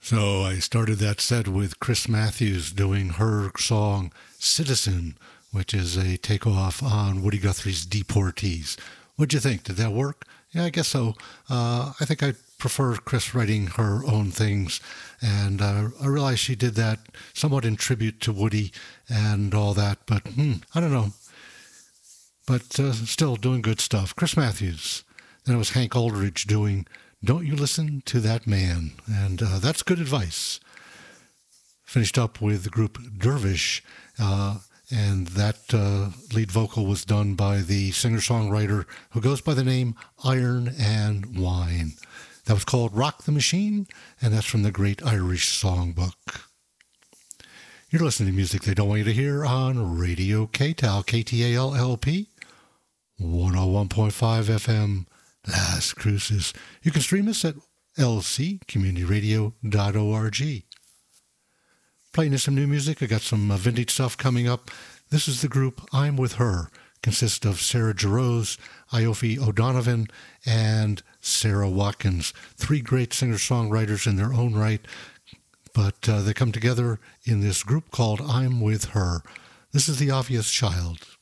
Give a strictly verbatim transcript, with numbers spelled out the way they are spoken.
So I started that set with Chris Matthews doing her song Citizen, which is a takeoff on Woody Guthrie's Deportees. What'd you think? Did that work? Yeah, I guess so. Uh, I think I prefer Chris writing her own things, and uh, I realized she did that somewhat in tribute to Woody and all that, but hmm, I don't know. But uh, still doing good stuff. Chris Matthews. Then it was Hank Aldridge doing Don't You Listen to That Man, and uh, that's good advice. Finished up with the group Dervish, uh, and that uh, lead vocal was done by the singer-songwriter who goes by the name Iron and Wine. That was called Rock the Machine, and that's from the Great Irish Songbook. You're listening to music they don't want you to hear on Radio K T A L, K T A L L P, one oh one point five F M, Las Cruces. You can stream us at l c community radio dot org. Playing you some new music. I got some uh, vintage stuff coming up. This is the group I'm With Her. Consists of Sarah Jarosz, Iofi O'Donovan, and Sarah Watkins. Three great singer-songwriters in their own right, but uh, they come together in this group called I'm With Her. This is The Obvious Child.